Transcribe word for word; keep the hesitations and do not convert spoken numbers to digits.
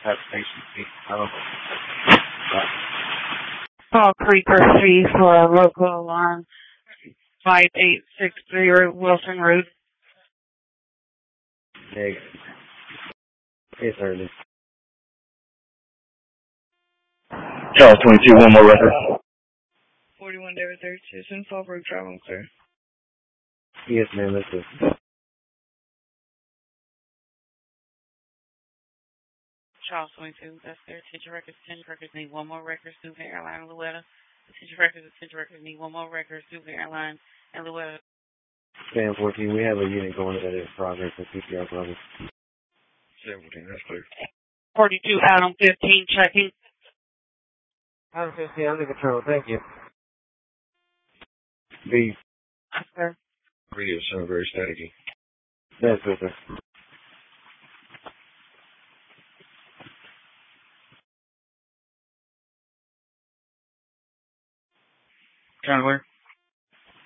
station fee. I don't Call Creeper three for a local alarm. five eight six three Wilson Road. Hey, it's early. Charles twenty-two, one more record. forty-one David thirty-two, Sin Fallbrook, traveling clear. Yes, ma'am, that's it. Charles twenty-two, that's their attention records. Attention records need one more record. Super Airline and Louetta. Attention records, attention records need one more record. Super Airline and Louetta. Sam fourteen, we have a unit going that is progress at C P R Brothers. Sam fourteen, that's clear. forty-two, Adam fifteen, checking. Adam fifteen, under control, thank you. B. Sir. Radio sound very staticky. That's it, sir. Kind of where?